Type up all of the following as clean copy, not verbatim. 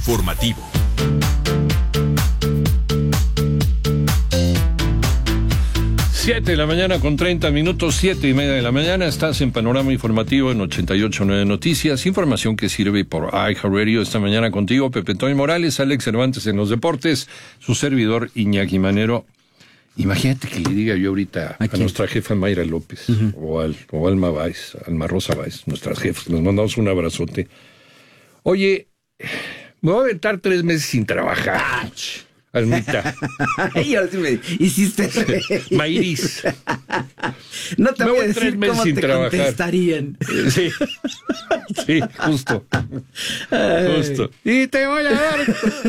informativo. Siete de la mañana con 30 minutos, 7:30 de la mañana, estás en Panorama Informativo en 88.9 Noticias, información que sirve por iHeartRadio. Esta mañana contigo, Pepe Toño Morales, Alex Cervantes en los deportes, su servidor Iñaki Manero. Imagínate que le diga yo ahorita a nuestra jefa Mayra López, o Alma Báez, Alma Rosa Báez, nuestras jefas, les mandamos un abrazote. Oye, me voy a aventar 3 meses sin trabajar. Almita. Y ahora sí me hiciste Mayris. No te me voy a voy 3 decir meses cómo sin te trabajar. contestarían. Sí, justo. Justo. Y te voy a dar.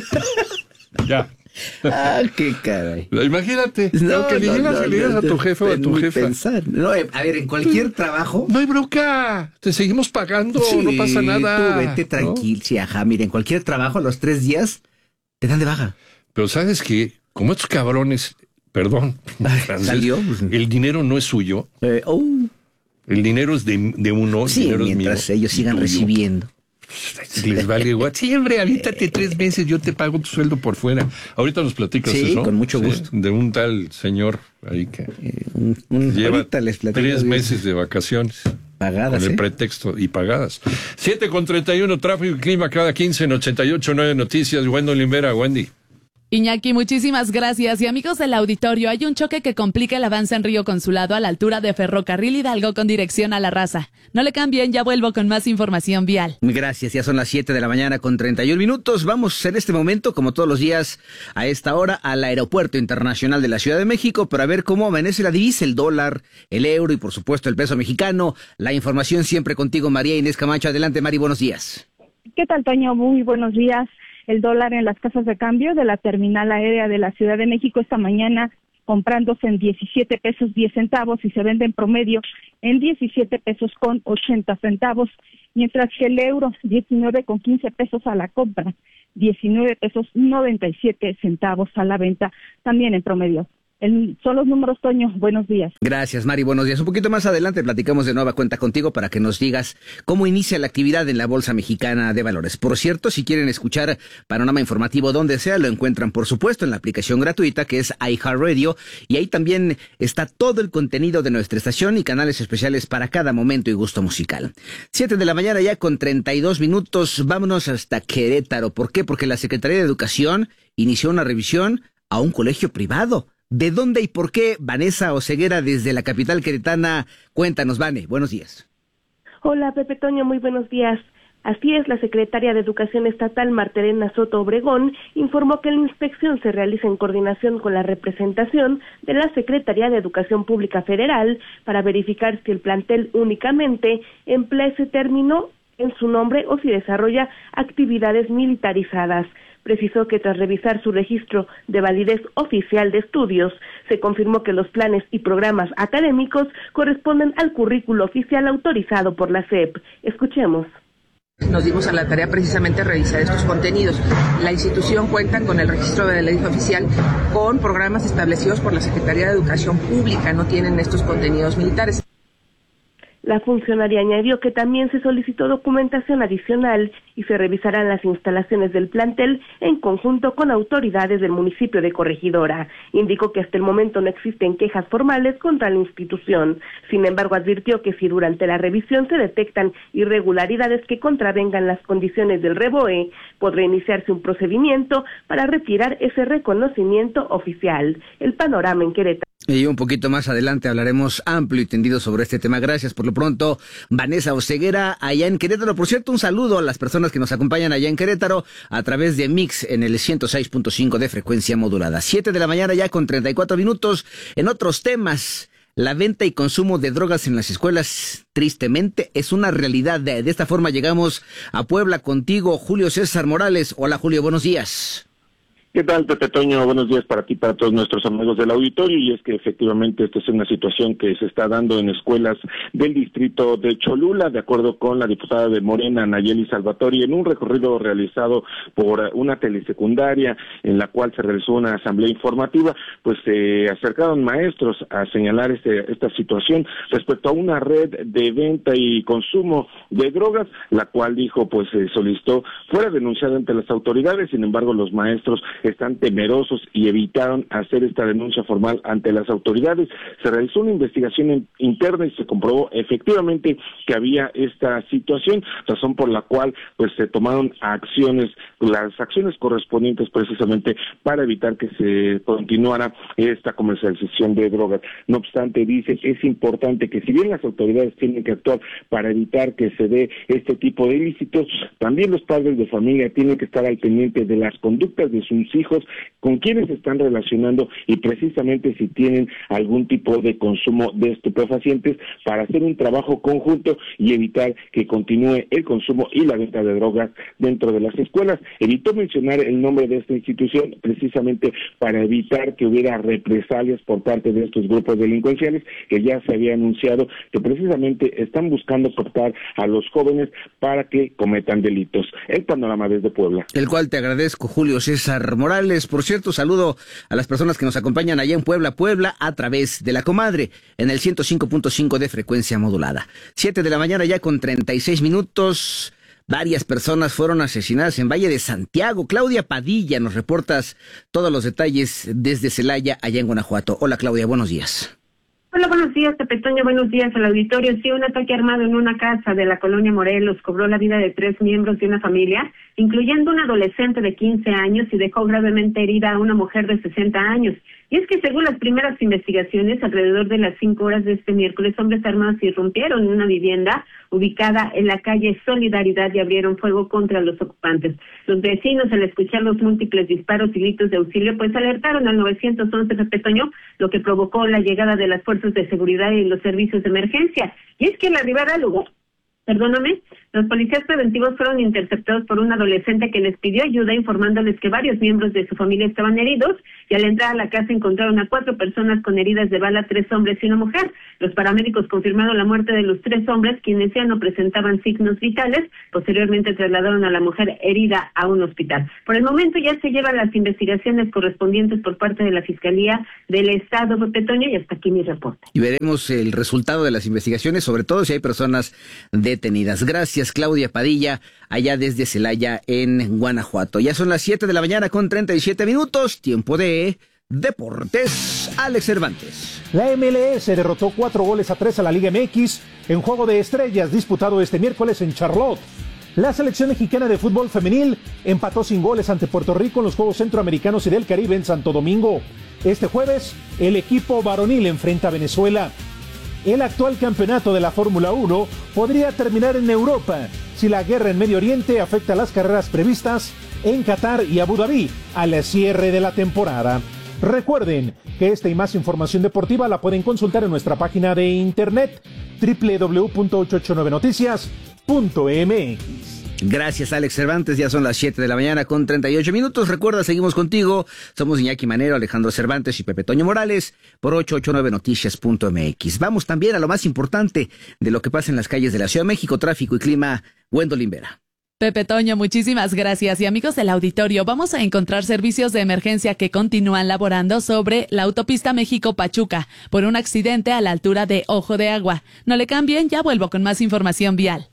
Ya. Ah, qué caray. Imagínate. Que le digas a tu jefe o a tu jefa. Pensar. No, a ver, en cualquier trabajo. No hay bronca. Te seguimos pagando. Sí, no pasa nada. Tú vete tranquilo. ¿No? Sí, ajá. Mira, en cualquier trabajo, los 3 días te dan de baja. Pero ¿sabes qué? Como estos cabrones, perdón, ¿salió? El dinero no es suyo. El dinero es de uno. Sí, el dinero mientras es mío, ellos sigan recibiendo. Les vale igual. Sí, hombre, avítate 3 meses, yo te pago tu sueldo por fuera. Ahorita nos platicas eso. Sí, con mucho gusto. De un tal señor ahí que lleva 3 meses de vacaciones. Pagadas, con el pretexto y pagadas. 7:31, tráfico y clima cada 15 en 88.9 Noticias. Wendolyn Vera, Wendy. Iñaki, muchísimas gracias. Y amigos del auditorio, hay un choque que complica el avance en Río Consulado a la altura de Ferrocarril Hidalgo con dirección a La Raza. No le cambien, ya vuelvo con más información vial. Gracias, ya son las 7 de la mañana con 31 minutos. Vamos en este momento, como todos los días, a esta hora, al Aeropuerto Internacional de la Ciudad de México para ver cómo amanece la divisa, el dólar, el euro y por supuesto el peso mexicano. La información siempre contigo, María Inés Camacho. Adelante, Mari, buenos días. ¿Qué tal, Toño? Muy buenos días. El dólar en las casas de cambio de la terminal aérea de la Ciudad de México esta mañana comprándose en 17 pesos 10 centavos y se vende en promedio en 17 pesos con 80 centavos, mientras que el euro 19 con 15 pesos a la compra, 19 pesos 97 centavos a la venta, también en promedio. Son los números, Toño. Buenos días. Gracias, Mari. Buenos días. Un poquito más adelante platicamos de nueva cuenta contigo para que nos digas cómo inicia la actividad en la Bolsa Mexicana de Valores. Por cierto, si quieren escuchar Panorama Informativo donde sea, lo encuentran, por supuesto, en la aplicación gratuita que es iHeartRadio. Y ahí también está todo el contenido de nuestra estación y canales especiales para cada momento y gusto musical. 7 de la mañana ya con 32 minutos. Vámonos hasta Querétaro. ¿Por qué? Porque la Secretaría de Educación inició una revisión a un colegio privado. ¿De dónde y por qué? Vanessa Oseguera, desde la capital queretana. Cuéntanos, Vane. Buenos días. Hola, Pepe Toño. Muy buenos días. Así es, la secretaria de Educación Estatal, Martelena Soto Obregón, informó que la inspección se realiza en coordinación con la representación de la Secretaría de Educación Pública Federal para verificar si el plantel únicamente emplea ese término en su nombre o si desarrolla actividades militarizadas. Precisó que tras revisar su registro de validez oficial de estudios, se confirmó que los planes y programas académicos corresponden al currículo oficial autorizado por la SEP. Escuchemos. Nos dimos a la tarea precisamente de revisar estos contenidos. La institución cuenta con el registro de validez oficial con programas establecidos por la Secretaría de Educación Pública, no tienen estos contenidos militares. La funcionaria añadió que también se solicitó documentación adicional y se revisarán las instalaciones del plantel en conjunto con autoridades del municipio de Corregidora. Indicó que hasta el momento no existen quejas formales contra la institución. Sin embargo, advirtió que si durante la revisión se detectan irregularidades que contravengan las condiciones del REBOE, podrá iniciarse un procedimiento para retirar ese reconocimiento oficial. El panorama en Querétaro. Y un poquito más adelante hablaremos amplio y tendido sobre este tema. Gracias por lo pronto, Vanessa Oseguera, allá en Querétaro. Por cierto, un saludo a las personas que nos acompañan allá en Querétaro a través de Mix en el 106.5 de frecuencia modulada. 7 de la mañana ya con 34 minutos. En otros temas, la venta y consumo de drogas en las escuelas, tristemente, es una realidad. De esta forma llegamos a Puebla contigo, Julio César Morales. Hola, Julio, buenos días. ¿Qué tal, Pepe Toño? Buenos días para ti, para todos nuestros amigos del auditorio, y es que efectivamente esta es una situación que se está dando en escuelas del distrito de Cholula, de acuerdo con la diputada de Morena, Nayeli Salvatori, en un recorrido realizado por una telesecundaria en la cual se realizó una asamblea informativa, pues se acercaron maestros a señalar esta situación respecto a una red de venta y consumo de drogas, la cual dijo pues solicitó fuera denunciada ante las autoridades. Sin embargo, los maestros están temerosos y evitaron hacer esta denuncia formal ante las autoridades. Se realizó una investigación interna y se comprobó efectivamente que había esta situación, razón por la cual pues se tomaron las acciones correspondientes precisamente para evitar que se continuara esta comercialización de drogas. No obstante, dice, es importante que si bien las autoridades tienen que actuar para evitar que se dé este tipo de ilícitos, también los padres de familia tienen que estar al pendiente de las conductas de sus hijos, con quienes se están relacionando y precisamente si tienen algún tipo de consumo de estupefacientes, para hacer un trabajo conjunto y evitar que continúe el consumo y la venta de drogas dentro de las escuelas. Evitó mencionar el nombre de esta institución precisamente para evitar que hubiera represalias por parte de estos grupos delincuenciales que ya se había anunciado que precisamente están buscando captar a los jóvenes para que cometan delitos. El panorama desde Puebla. El cual te agradezco, Julio César Morales. Por cierto, saludo a las personas que nos acompañan allá en Puebla, a través de La Comadre, en el 105.5 de frecuencia modulada. 7 de la mañana ya con 36 minutos. Varias personas fueron asesinadas en Valle de Santiago. Claudia Padilla, nos reportas todos los detalles desde Celaya, allá en Guanajuato. Hola, Claudia, buenos días. Hola, buenos días, Pepe Toño, buenos días al auditorio. Sí, un ataque armado en una casa de la colonia Morelos cobró la vida de 3 miembros de una familia, incluyendo un adolescente de 15 años, y dejó gravemente herida a una mujer de 60 años. Y es que según las primeras investigaciones, alrededor de las 5 horas de este miércoles, hombres armados irrumpieron en una vivienda ubicada en la calle Solidaridad y abrieron fuego contra los ocupantes. Los vecinos, al escuchar los múltiples disparos y gritos de auxilio, pues alertaron al 911 Pepe Toño, lo que provocó la llegada de las fuerzas de seguridad y los servicios de emergencia. Y es que al arribar al lugar, los policías preventivos fueron interceptados por un adolescente que les pidió ayuda, informándoles que varios miembros de su familia estaban heridos, y al entrar a la casa encontraron a 4 personas con heridas de bala, 3 hombres y una mujer. Los paramédicos confirmaron la muerte de los 3 hombres, quienes ya no presentaban signos vitales. Posteriormente trasladaron a la mujer herida a un hospital. Por el momento ya se llevan las investigaciones correspondientes por parte de la Fiscalía del Estado, Pepe Toño, y hasta aquí mi reporte. Y veremos el resultado de las investigaciones, sobre todo si hay personas detenidas. Gracias, Claudia Padilla, allá desde Celaya, en Guanajuato. Ya son las 7 de la mañana con 37 minutos, tiempo de Deportes. Alex Cervantes. La MLS derrotó 4-3 a la Liga MX en Juego de Estrellas disputado este miércoles en Charlotte. La selección mexicana de fútbol femenil empató sin goles ante Puerto Rico en los Juegos Centroamericanos y del Caribe en Santo Domingo. Este jueves, el equipo varonil enfrenta a Venezuela. El actual campeonato de la Fórmula 1 podría terminar en Europa si la guerra en Medio Oriente afecta las carreras previstas en Qatar y Abu Dhabi al cierre de la temporada. Recuerden que esta y más información deportiva la pueden consultar en nuestra página de internet www.889noticias.mx. Gracias, Alex Cervantes. Ya son las 7 de la mañana con 38 minutos. Recuerda, seguimos contigo. Somos Iñaki Manero, Alejandro Cervantes y Pepe Toño Morales por 889noticias.mx. Vamos también a lo más importante de lo que pasa en las calles de la Ciudad de México, tráfico y clima. Gwendolyn Vera. Pepe Toño, muchísimas gracias. Y amigos del auditorio, vamos a encontrar servicios de emergencia que continúan laborando sobre la autopista México-Pachuca por un accidente a la altura de Ojo de Agua. No le cambien, ya vuelvo con más información vial.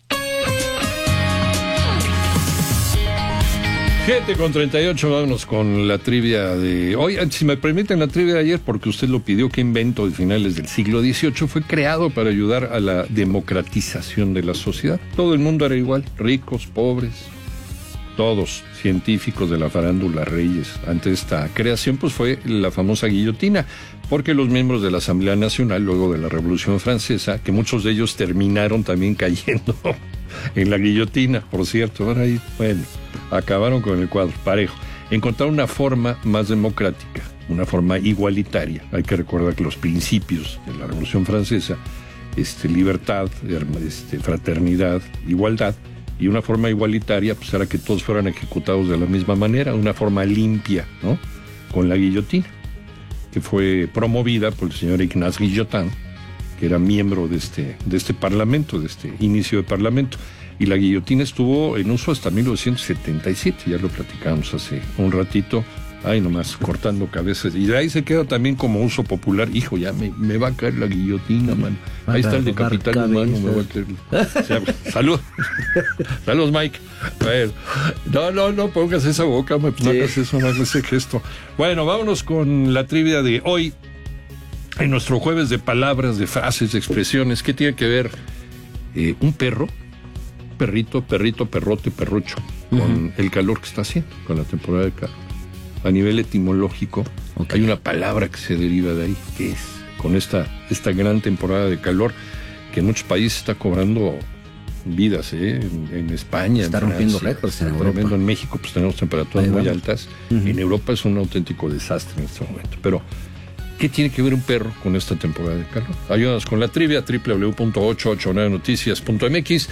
7:38, vámonos con la trivia de hoy. Si me permiten, la trivia de ayer, porque usted lo pidió. ¿Qué invento de finales del siglo XVIII fue creado para ayudar a la democratización de la sociedad? Todo el mundo era igual, ricos, pobres, todos, científicos de la farándula, reyes. Ante esta creación, pues fue la famosa guillotina, porque los miembros de la Asamblea Nacional, luego de la Revolución Francesa, que muchos de ellos terminaron también cayendo en la guillotina, por cierto, ahora ahí, bueno, acabaron con el cuadro parejo. Encontraron una forma más democrática, una forma igualitaria. Hay que recordar que los principios de la Revolución Francesa, libertad, fraternidad, igualdad, y una forma igualitaria pues era que todos fueran ejecutados de la misma manera, de una forma limpia, ¿no? Con la guillotina, que fue promovida por el señor Ignace Guillotin, que era miembro de este parlamento, de este inicio de parlamento. Y la guillotina estuvo en uso hasta 1977, ya lo platicamos hace un ratito, ay nomás, cortando cabezas. Y de ahí se queda también como uso popular. Hijo, ya me va a caer la guillotina, mano. Ahí está el decapitado humano, me va a caer. O sea, salud. Saludos, Mike. No pongas esa boca, no hagas eso, no hagas ese gesto. Bueno, vámonos con la trivia de hoy. En nuestro jueves de palabras, de frases, de expresiones, ¿qué tiene que ver un perro? Perrito, perrote, perrucho, con el calor que está haciendo, con la temporada de calor. A nivel etimológico, hay una palabra que se deriva de ahí, que es con esta gran temporada de calor, que en muchos países está cobrando vidas, en España, está rompiendo récords en Europa. En México pues tenemos temperaturas muy altas, en Europa es un auténtico desastre en este momento, pero ¿qué tiene que ver un perro con esta temporada de calor? Ayúdanos con la trivia, www.889noticias.mx,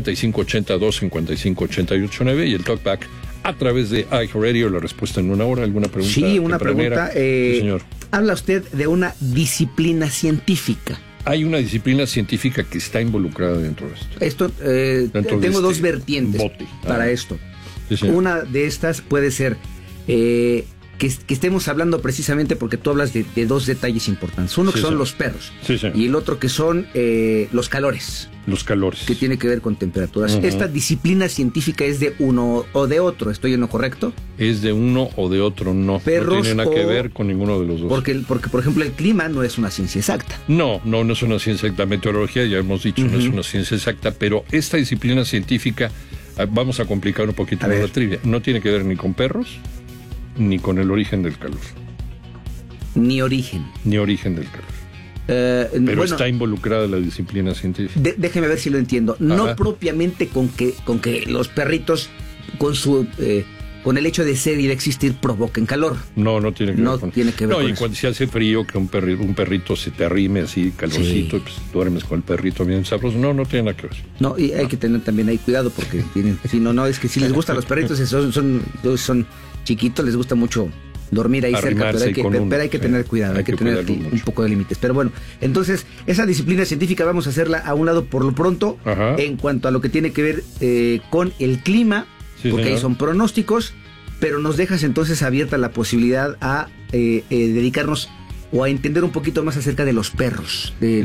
5582-558889 y el talkback a través de iHeartRadio. La respuesta en una hora. ¿Alguna pregunta? Sí, una pregunta. Sí, señor. Habla usted de una disciplina científica. Hay una disciplina científica que está involucrada dentro de esto. Tengo dos vertientes para esto. Sí, una de estas puede ser... Que estemos hablando precisamente porque tú hablas de dos detalles importantes. Uno que son los perros y el otro que son los calores. Los calores. Que tiene que ver con temperaturas. Esta disciplina científica es de uno o de otro, ¿estoy en lo correcto? Es de uno o de otro, no. Perros no tiene nada que ver con ninguno de los dos. Porque, por ejemplo, el clima no es una ciencia exacta. No es una ciencia exacta. La meteorología, ya hemos dicho, no es una ciencia exacta, pero esta disciplina científica, vamos a complicar un poquito la trivia, no tiene que ver ni con perros, ni con el origen del calor. Ni origen del calor. Pero está involucrada la disciplina científica. Déjeme ver si lo entiendo. No propiamente con que los perritos con el hecho de ser y de existir provoquen calor. No tiene que ver. Tiene que ver con y cuando se hace frío, que un perrito se te arrime así calorcito, y pues duermes con el perrito bien sabroso. No tiene nada que ver. No, y hay que tener también ahí cuidado porque es que si les gustan los perritos, son chiquitos, les gusta mucho dormir ahí cerca, pero hay que tener cuidado, hay que tener un poco de límites. Pero bueno, entonces, esa disciplina científica vamos a hacerla a un lado por lo pronto, en cuanto a lo que tiene que ver con el clima, porque ahí son pronósticos, pero nos dejas entonces abierta la posibilidad a dedicarnos o a entender un poquito más acerca de los perros, de